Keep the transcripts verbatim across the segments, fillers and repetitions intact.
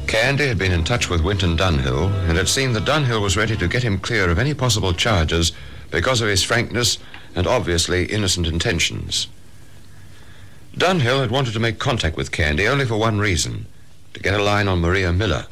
Candy had been in touch with Winton Dunhill and had seen that Dunhill was ready to get him clear of any possible charges because of his frankness and obviously innocent intentions. Dunhill had wanted to make contact with Candy only for one reason, to get a line on Maria Miller.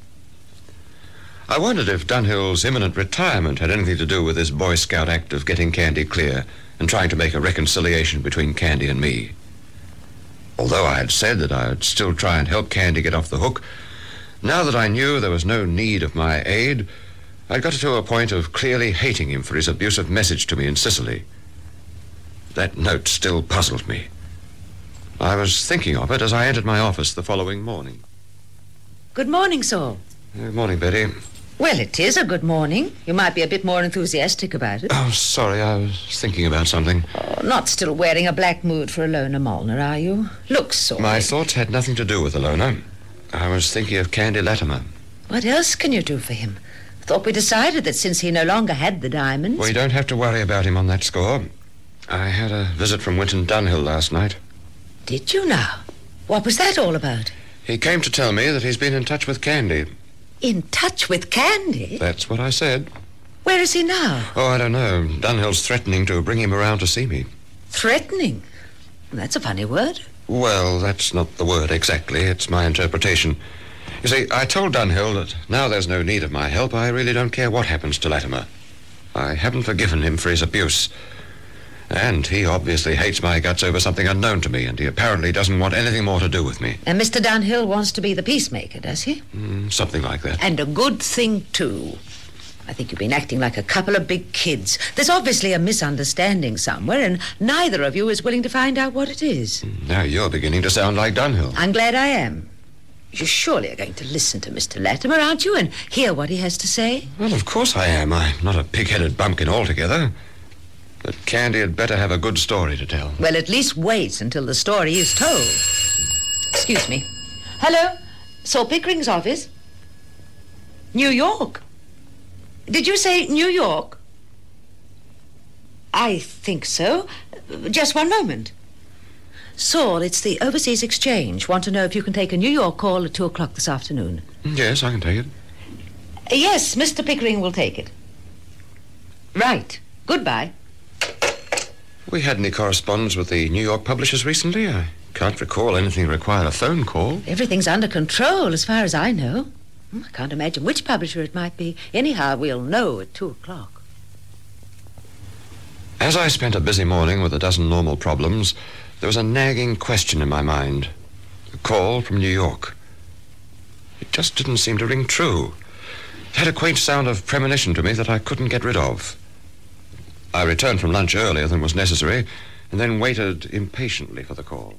I wondered if Dunhill's imminent retirement had anything to do with this Boy Scout act of getting Candy clear and trying to make a reconciliation between Candy and me. Although I had said that I would still try and help Candy get off the hook, now that I knew there was no need of my aid, I'd got to a point of clearly hating him for his abusive message to me in Sicily. That note still puzzled me. I was thinking of it as I entered my office the following morning. Good morning, Saul. Good morning, Betty. Well, it is a good morning. You might be a bit more enthusiastic about it. Oh, sorry, I was thinking about something. Oh, not still wearing a black mood for Ilona Molnar, are you? Look, Saul. My thoughts had nothing to do with Ilona. I was thinking of Candy Latimer. What else can you do for him? I thought we decided that since he no longer had the diamonds... Well, you don't have to worry about him on that score. I had a visit from Winton Dunhill last night. Did you now? What was that all about? He came to tell me that he's been in touch with Candy. In touch with Candy? That's what I said. Where is he now? Oh, I don't know. Dunhill's threatening to bring him around to see me. Threatening? That's a funny word. Well, that's not the word exactly. It's my interpretation. You see, I told Dunhill that now there's no need of my help, I really don't care what happens to Latimer. I haven't forgiven him for his abuse. And he obviously hates my guts over something unknown to me, and he apparently doesn't want anything more to do with me. And Mister Dunhill wants to be the peacemaker, does he? Mm, something like that. And a good thing, too. I think you've been acting like a couple of big kids. There's obviously a misunderstanding somewhere, and neither of you is willing to find out what it is. Now you're beginning to sound like Dunhill. I'm glad I am. You surely are going to listen to Mister Latimer, aren't you, and hear what he has to say? Well, of course I am. I'm not a pig-headed bumpkin altogether. But Candy had better have a good story to tell. Well, at least wait until the story is told. Excuse me. Hello? Saul Pickering's office? New York? Did you say New York? I think so. Just one moment. Saul, it's the Overseas Exchange. Want to know if you can take a New York call at two o'clock this afternoon. Yes, I can take it. Yes, Mister Pickering will take it. Right. Goodbye. We had any correspondence with the New York publishers recently? I can't recall anything required a phone call. Everything's under control, as far as I know. I can't imagine which publisher it might be. Anyhow, we'll know at two o'clock. As I spent a busy morning with a dozen normal problems, there was a nagging question in my mind. A call from New York. It just didn't seem to ring true. It had a quaint sound of premonition to me that I couldn't get rid of. I returned from lunch earlier than was necessary, and then waited impatiently for the call.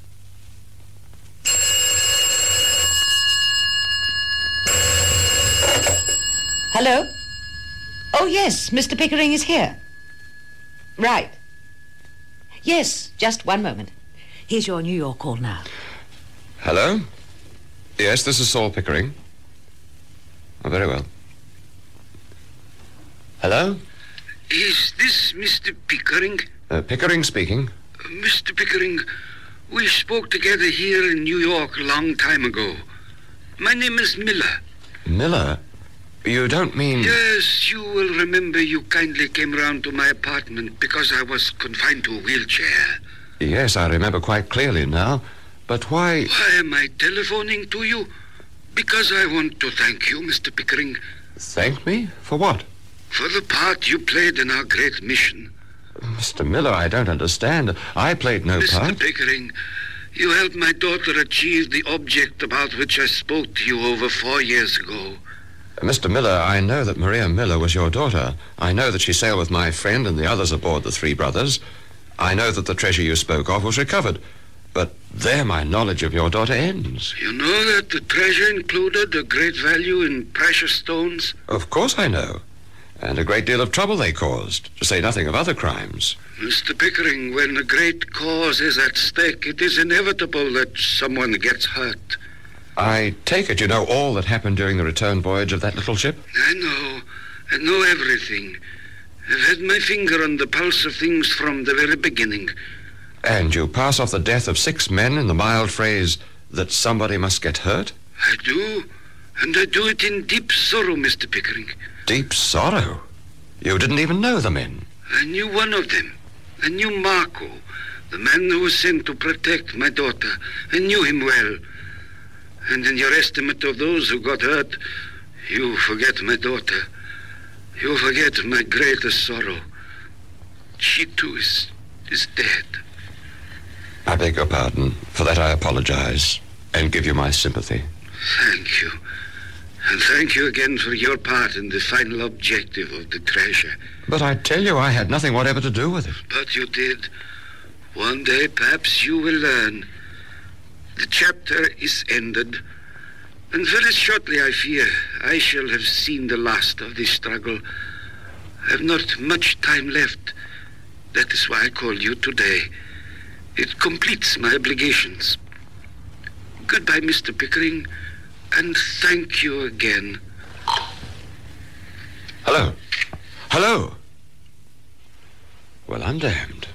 Hello? Oh, yes, Mister Pickering is here. Right. Yes, just one moment. Here's your New York call now. Hello? Yes, this is Saul Pickering. Oh, very well. Hello? Is this Mister Pickering? Uh, Pickering speaking. Uh, Mister Pickering, we spoke together here in New York a long time ago. My name is Miller. Miller? You don't mean... Yes, you will remember you kindly came round to my apartment because I was confined to a wheelchair. Yes, I remember quite clearly now. But why... Why am I telephoning to you? Because I want to thank you, Mister Pickering. Thank me? For what? For the part you played in our great mission. Mister Miller, I don't understand. I played no Mister part. Mister Pickering, you helped my daughter achieve the object about which I spoke to you over four years ago. Mister Miller, I know that Maria Miller was your daughter. I know that she sailed with my friend and the others aboard the Three Brothers. I know that the treasure you spoke of was recovered. But there my knowledge of your daughter ends. You know that the treasure included a great value in precious stones? Of course I know. And a great deal of trouble they caused, to say nothing of other crimes. Mister Pickering, when a great cause is at stake, it is inevitable that someone gets hurt. I take it you know all that happened during the return voyage of that little ship? I know. I know everything. I've had my finger on the pulse of things from the very beginning. And you pass off the death of six men in the mild phrase that somebody must get hurt? I do, and I do it in deep sorrow, Mister Pickering. Deep sorrow? You didn't even know the men? I knew one of them. I knew Marco, the man who was sent to protect my daughter. I knew him well. And in your estimate of those who got hurt, you forget my daughter. You forget my greatest sorrow. She too is, is dead. I beg your pardon. For that I apologize and give you my sympathy. Thank you. And thank you again for your part in the final objective of the treasure. But I tell you, I had nothing whatever to do with it. But you did. One day, perhaps you will learn. The chapter is ended. And very shortly, I fear, I shall have seen the last of this struggle. I have not much time left. That is why I called you today. It completes my obligations. Goodbye, Mister Pickering, and thank you again. Hello. Hello. Well, I'm damned.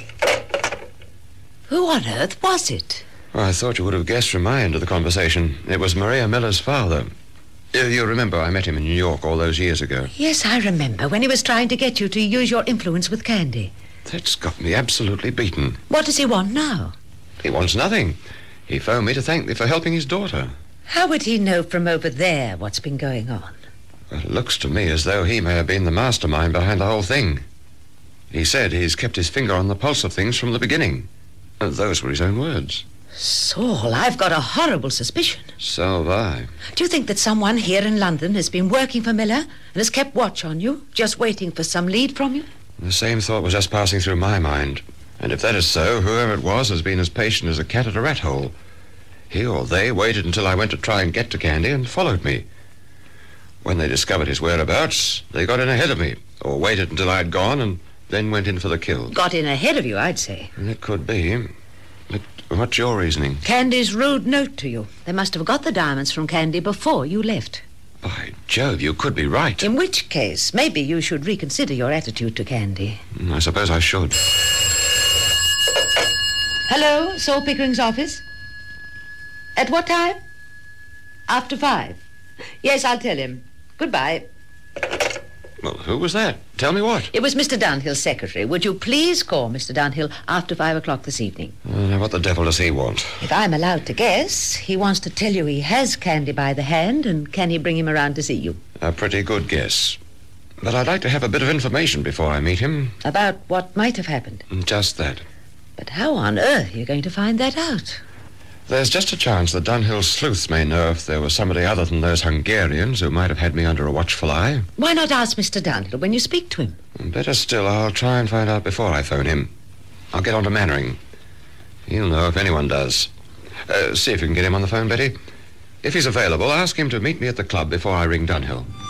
Who on earth was it? Well, I thought you would have guessed from my end of the conversation. It was Maria Miller's father. You, you remember I met him in New York all those years ago. Yes, I remember, when he was trying to get you to use your influence with Candy. That's got me absolutely beaten. What does he want now? He wants nothing. He phoned me to thank me for helping his daughter. How would he know from over there what's been going on? Well, it looks to me as though he may have been the mastermind behind the whole thing. He said he's kept his finger on the pulse of things from the beginning. Uh, Those were his own words. Saul, I've got a horrible suspicion. So have I. Do you think that someone here in London has been working for Miller and has kept watch on you, just waiting for some lead from you? The same thought was just passing through my mind. And if that is so, whoever it was has been as patient as a cat at a rat hole. He or they waited until I went to try and get to Candy and followed me. When they discovered his whereabouts, they got in ahead of me, or waited until I'd gone and then went in for the kill. Got in ahead of you, I'd say. It could be. But what's your reasoning? Candy's rude note to you. They must have got the diamonds from Candy before you left. By Jove, you could be right. In which case, maybe you should reconsider your attitude to Candy. I suppose I should. Hello, Saul Pickering's office? At what time? After five. Yes, I'll tell him. Goodbye. Well, who was that? Tell me what. It was Mister Dunhill's secretary. Would you please call Mister Dunhill after five o'clock this evening? Well, now, what the devil does he want? If I'm allowed to guess, he wants to tell you he has Candy by the hand, and can he bring him around to see you? A pretty good guess. But I'd like to have a bit of information before I meet him. About what might have happened. Just that. But how on earth are you going to find that out? There's just a chance that Dunhill sleuths may know if there was somebody other than those Hungarians who might have had me under a watchful eye. Why not ask Mister Dunhill when you speak to him? Better still, I'll try and find out before I phone him. I'll get on to Mannering. He'll know if anyone does. Uh, see if you can get him on the phone, Betty. If he's available, ask him to meet me at the club before I ring Dunhill.